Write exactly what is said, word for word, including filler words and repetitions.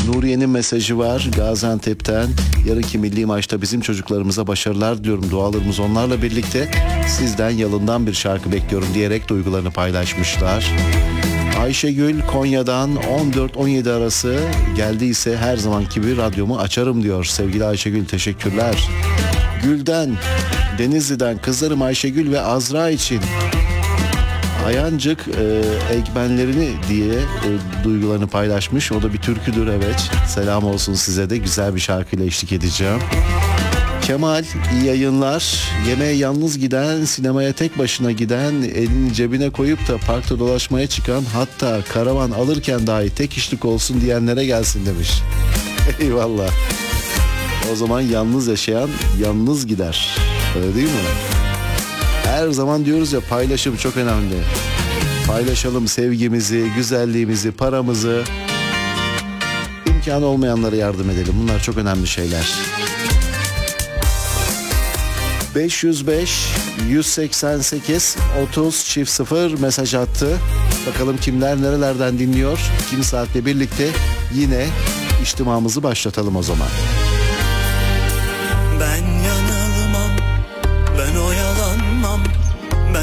Nuriye'nin mesajı var Gaziantep'ten. Yarınki milli maçta bizim çocuklarımıza başarılar diyorum. Dualarımız onlarla birlikte. Sizden yalından bir şarkı bekliyorum diyerek duygularını paylaşmışlar. Ayşegül Konya'dan on dört on yedi arası geldiyse her zamanki gibi radyomu açarım diyor. Sevgili Ayşegül, teşekkürler. Gülden, Denizli'den kızlarım Ayşegül ve Azra için Ayancık e, Egmenlerini diye e, duygularını paylaşmış. O da bir türküdür, evet. Selam olsun size de, güzel bir şarkıyla eşlik edeceğim. Kemal, iyi yayınlar. Yemeğe yalnız giden, sinemaya tek başına giden, elini cebine koyup da parkta dolaşmaya çıkan, hatta karavan alırken dahi tek kişilik olsun diyenlere gelsin demiş. Eyvallah. O zaman yalnız yaşayan yalnız gider. Öyle değil mi? Her zaman diyoruz ya, paylaşım çok önemli. Paylaşalım sevgimizi, güzelliğimizi, paramızı. İmkanı olmayanlara yardım edelim. Bunlar çok önemli şeyler. beş yüz beş yüz seksen sekiz otuz çift sıfır mesaj attı. Bakalım kimler nerelerden dinliyor. İkinci saatle birlikte yine içtimamızı başlatalım o zaman. Ben yanılmam, ben o